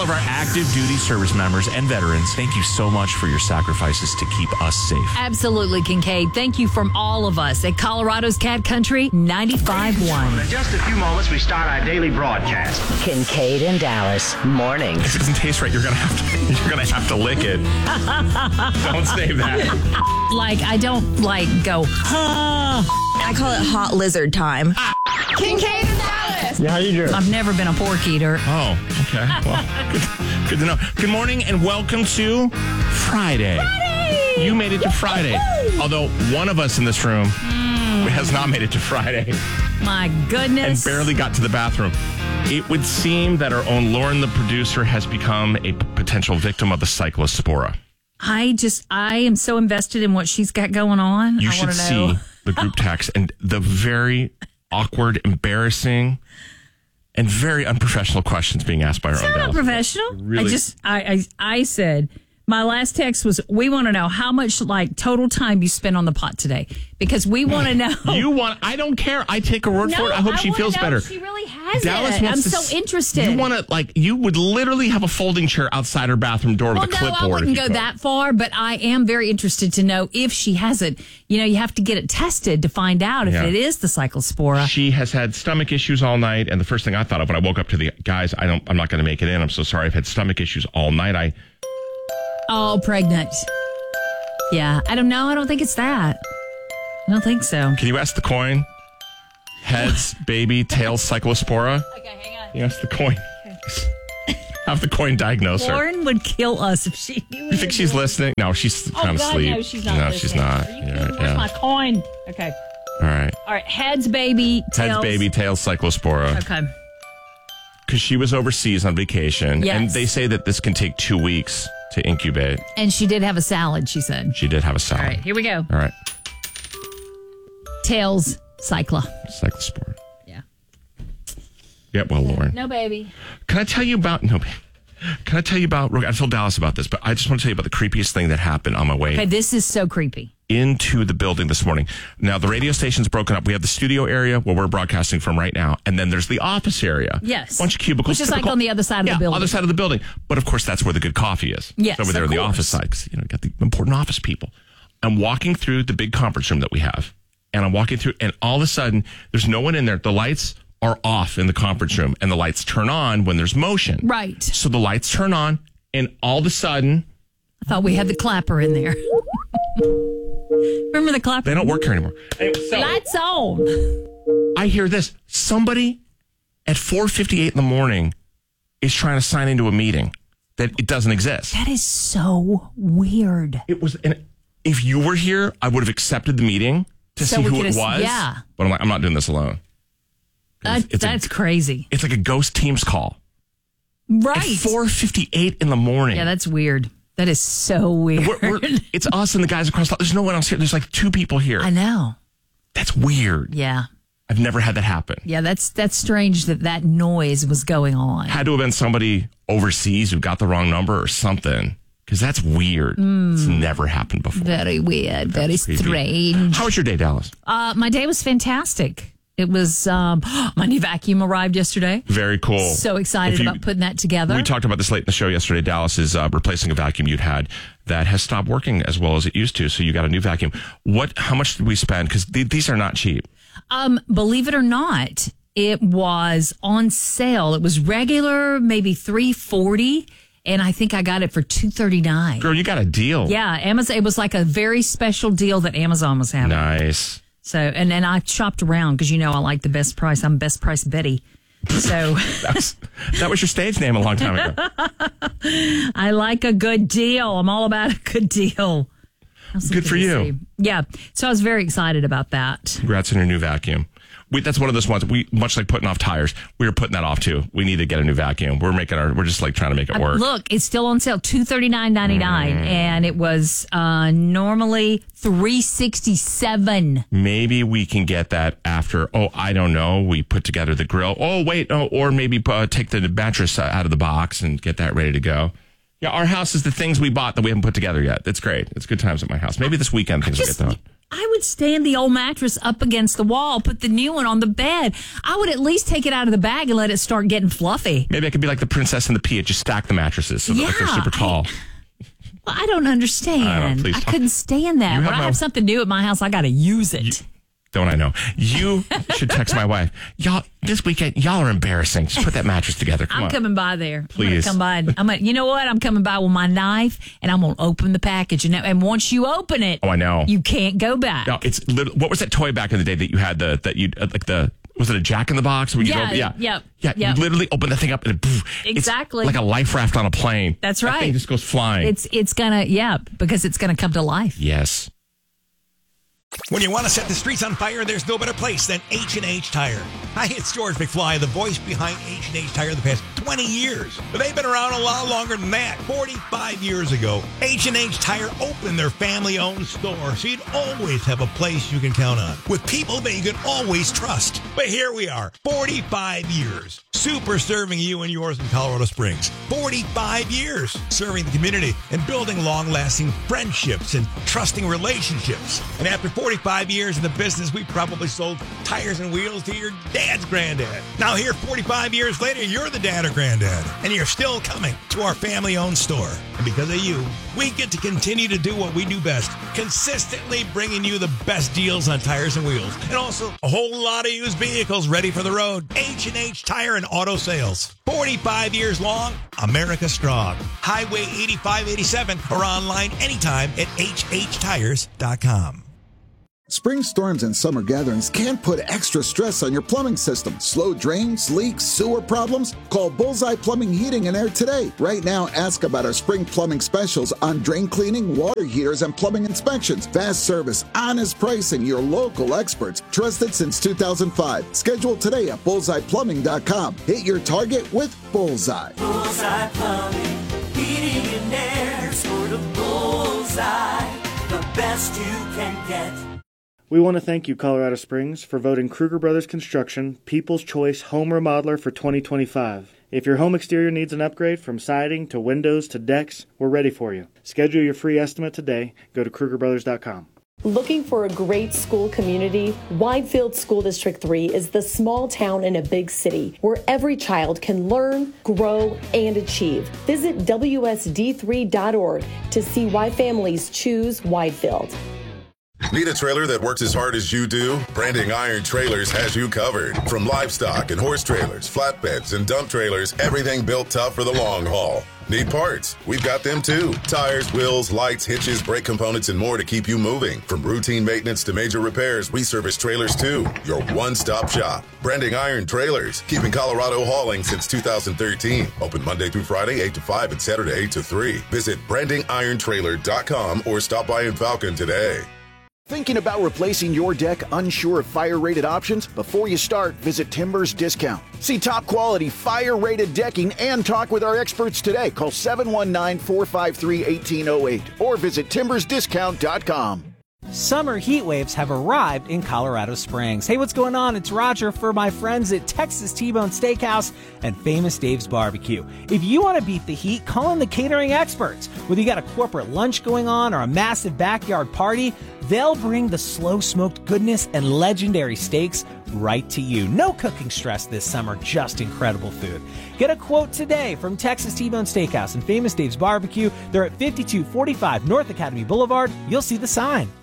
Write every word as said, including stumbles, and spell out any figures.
of our active duty service members and veterans, thank you so much for your sacrifices to keep us safe. Absolutely, Kincaid. Thank you from all of us at Colorado's Cat Country ninety-five point one. In just a few moments, we start our daily broadcast. Kincaid and Dallas mornings. If it doesn't taste right, you're gonna have to you're gonna have to lick it. Don't save that. Like, I don't, like, go, huh. I call it hot lizard time. Kincaid and Dallas. Yeah, how you doing? I've never been a pork eater. Oh, okay. Well, good, good to know. Good morning and welcome to Friday. Friday! You made it to Friday. Although one of us in this room mm. has not made it to Friday. My goodness. And barely got to the bathroom. It would seem that our own Lauren, the producer, has become a p- potential victim of the cyclospora. I just, I am so invested in what she's got going on. You I should wanna know. see the group text and the very awkward, embarrassing, and very unprofessional questions being asked by our It's own not Dallas. unprofessional. Really? I just, I, I, I said, my last text was, we want to know how much, like, total time you spent on the pot today. Because we want to know. You want, I don't care. I take her word no, for it. I hope I she wanna feels know better. if She really has Dallas it. wants I'm to so s- interested. You want to, like, you would literally have a folding chair outside her bathroom door well, with a no, clipboard. I if wouldn't you go could. that far, but I am very interested to know if she has it. You know, you have to get it tested to find out if Yeah. it is the cyclospora. She has had stomach issues all night, and the first thing I thought of when I woke up to the guys, I don't, I'm not going to make it in. I'm so sorry. I've had stomach issues all night. I. Oh, pregnant. Yeah, I don't know. I don't think it's that. I don't think so. Can you ask the coin? Heads, baby, tails, cyclospora. Okay, hang on. You ask the coin. Have the coin diagnose her. Lauren would kill us if she knew. You think she's listening? No, she's Oh, trying to God, sleep. no, she's not No, listening. she's not. Are you Yeah, kidding? Where's yeah. my coin? Okay. All right. All right. Heads, baby, tails. Heads, baby, tails, cyclospora. Okay. Because she was overseas on vacation. Yes. And they say that this can take two weeks to incubate. And she did have a salad, she said. She did have a All salad. right, here we go. All right. Tails, cycla. Cyclospora. Yeah. Yeah, well, Lauren. No, baby. Can I tell you about, no, can I tell you about, I told Dallas about this, but I just want to tell you about the creepiest thing that happened on my way Okay, this is so creepy. into the building this morning. Now, the radio station's broken up. We have the studio area where we're broadcasting from right now, and then there's the office area. Yes. Bunch of cubicles. Which is like typical- on the other side of yeah, the building. other side of the building. But of course, that's where the good coffee is. Yes, It's over there of in the course. office side, 'cause, you know, you got the important office people. I'm walking through the big conference room that we have, and I'm walking through, and all of a sudden, there's no one in there. The lights are off in the conference room, and the lights turn on when there's motion. Right. So the lights turn on, and all of a sudden, I thought we had the clapper in there. Remember the clapper? they don't work here anymore. Anyway, so Lights on. I hear this. Somebody at four fifty-eight in the morning is trying to sign into a meeting that it doesn't exist. That is so weird. It was, and if you were here, I would have accepted the meeting to So see we who could it have- was. yeah. But I'm like, I'm not doing this alone. That, It's a- that's crazy. It's like a ghost Teams call. Right. At four fifty-eight in the morning. Yeah, that's weird. That is so weird. We're- we're- it's us and the guys across the There's no one else here. There's like two people here. I know. That's weird. Yeah. I've never had that happen. Yeah, that's that's strange that that noise was going on. Had to have been somebody overseas who got the wrong number or something. Because that's weird. Mm. It's never happened before. Very weird. Very That's creepy. strange. How was your day, Dallas? Uh, my day was fantastic. It was, um, my new vacuum arrived yesterday. Very cool. So excited If you- about putting that together. We talked about this late in the show yesterday. Dallas is uh, replacing a vacuum you'd had that has stopped working as well as it used to. So you got a new vacuum. What? How much did we spend? Because th- these are not cheap. Um, believe it or not, it was on sale. It was regular, maybe three forty, and I think I got it for two thirty nine. Girl, you got a deal. Yeah, Amazon. It was like a very special deal that Amazon was having. Nice. So, and then I shopped around because you know I like the best price. I'm best price Betty. So That was, that was your stage name a long time ago. I like a good deal. I'm all about a good deal. Good for you. Yeah. So I was very excited about that. Congrats on your new vacuum. We, that's one of those ones. We much like putting off tires. We were putting that off too. We need to get a new vacuum. We're making our. We're just like trying to make it work. Look, it's still on sale, two thirty nine ninety nine, Mm. and it was uh, normally three sixty seven. Maybe we can get that after. Oh, I don't know. We put together the grill. Oh, wait. Oh, or maybe uh, take the mattress uh, out of the box and get that ready to go. Yeah, our house is the things we bought that we haven't put together yet. It's great. It's good times at my house. Maybe this weekend things Just, will get done. I would stand the old mattress up against the wall, put the new one on the bed. I would at least take it out of the bag and let it start getting fluffy. Maybe I could be like the Princess and the Pea, just stack the mattresses so yeah, that they're super tall. I, well, I don't understand. I, don't know, please I talk. couldn't stand that. You When have I my- have something new at my house, I got to use it. You, don't I know? You should text my wife. Y'all, this weekend, y'all are embarrassing. Just put that mattress together. Come I'm on. coming by there. Please. I'm gonna come by. I'm gonna, you know what? I'm coming by with my knife, and I'm going to open the package. And, and once you open it, Oh, I know. you can't go back. No, it's lit- what was that toy back in the day that you had the that you uh, like the was it a Jack in the Box? Where you Yeah, open, yeah, yep, yeah. yep. You literally open the thing up and it, poof, Exactly. it's like a life raft on a plane. That's That right. thing just goes flying. It's it's gonna yeah because it's gonna come to life. yes. When you want to set the streets on fire, there's no better place than H and H Tire. Hi, it's George McFly, the voice behind H and H Tire the past twenty years. But they've been around a lot longer than that. forty-five years ago, H and H Tire opened their family-owned store, so you'd always have a place you can count on, with people that you can always trust. But here we are, forty-five years, super serving you and yours in Colorado Springs. forty-five years serving the community and building long-lasting friendships and trusting relationships. And after forty-five years in the business, we probably sold tires and wheels to your dad's granddad. Now here, forty-five years later, you're the dad or granddad, and you're still coming to our family-owned store. And because of you, we get to continue to do what we do best, consistently bringing you the best deals on tires and wheels, and also a whole lot of used vehicles ready for the road. H and H Tire and Auto Sales. forty-five years long, America strong. Highway eighty-five eighty-seven or online anytime at h h tires dot com. Spring storms and summer gatherings can put extra stress on your plumbing system. Slow drains, leaks, sewer problems? Call Bullseye Plumbing, Heating and Air today. Right now, ask about our spring plumbing specials on drain cleaning, water heaters, and plumbing inspections. Fast service, honest pricing, your local experts. Trusted since two thousand five. Schedule today at bullseye plumbing dot com. Hit your target with Bullseye. Bullseye Plumbing, Heating and Air. Score the bullseye, the best you can get. We want to thank you, Colorado Springs, for voting Kruger Brothers Construction People's Choice Home Remodeler for twenty twenty-five. If your home exterior needs an upgrade from siding to windows to decks, we're ready for you. Schedule your free estimate today. Go to kruger brothers dot com. Looking for a great school community? Widefield School District three is the small town in a big city where every child can learn, grow, and achieve. Visit W S D three dot org to see why families choose Widefield. Need a trailer that works as hard as you do? Branding Iron Trailers has you covered. From livestock and horse trailers, flatbeds, and dump trailers, everything built tough for the long haul. Need parts? We've got them too. Tires, wheels, lights, hitches, brake components, and more to keep you moving. From routine maintenance to major repairs, we service trailers too. Your one-stop shop. Branding Iron Trailers, keeping Colorado hauling since two thousand thirteen. Open Monday through Friday, eight to five, and Saturday, eight to three. Visit branding iron trailer dot com or stop by in Falcon today. Thinking about replacing your deck, unsure of fire-rated options? Before you start, visit Timbers Discount. See top-quality, fire-rated decking and talk with our experts today. Call seven one nine, four five three, one eight zero eight or visit timbers discount dot com. Summer heat waves have arrived in Colorado Springs. Hey, what's going on? It's Roger for my friends at Texas T-Bone Steakhouse and Famous Dave's Barbecue. If you want to beat the heat, call in the catering experts. Whether you got a corporate lunch going on or a massive backyard party, they'll bring the slow-smoked goodness and legendary steaks right to you. No cooking stress this summer, just incredible food. Get a quote today from Texas T-Bone Steakhouse and Famous Dave's Barbecue. They're at fifty-two forty-five North Academy Boulevard. You'll see the sign.